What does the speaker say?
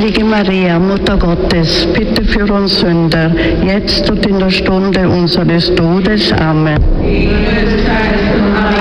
Heilige Maria, Mutter Gottes, bitte für uns Sünder, jetzt und in der Stunde unseres Todes. Amen.